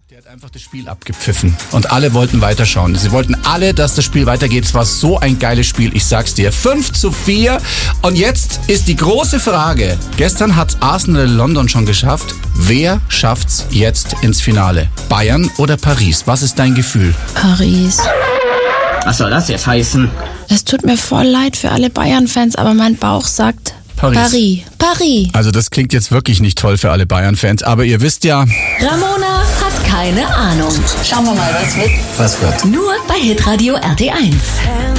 Der hat einfach das Spiel abgepfiffen und alle wollten weiterschauen. Sie wollten alle, dass das Spiel weitergeht. Es war so ein geiles Spiel, ich sag's dir. 5-4 und jetzt ist die große Frage. Gestern hat's Arsenal London schon geschafft. Wer schafft's jetzt ins Finale? Bayern oder Paris? Was ist dein Gefühl? Paris. Was soll das jetzt heißen? Es tut mir voll leid für alle Bayern-Fans, aber mein Bauch sagt Paris. Also das klingt jetzt wirklich nicht toll für alle Bayern-Fans, aber ihr wisst ja... Ramona hat keine Ahnung. Schauen wir mal, was wird. Nur bei Hitradio RT1.